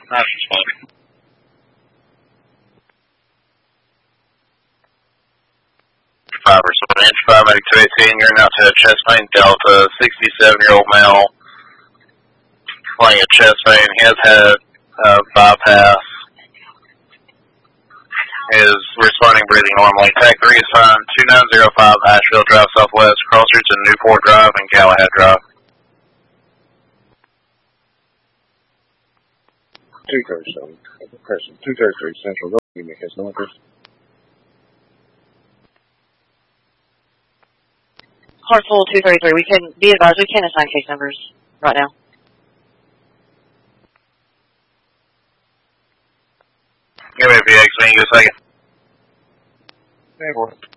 Nice response. Fiber, so an inch 5 medic 218, you're now to a chest pain Delta, 67-year-old male, playing a chest pain. He has had bypass. Is responding, breathing normally. Tag 3 is fine. 2905 Asheville Drive Southwest, crossroads in Newport Drive and Galahad Drive. 237, person, 233 Central, go give me his numbers. Hartsville 233, we can be advised, we can't assign case numbers right now. Give me a VX, man, give a second. Hey, boy.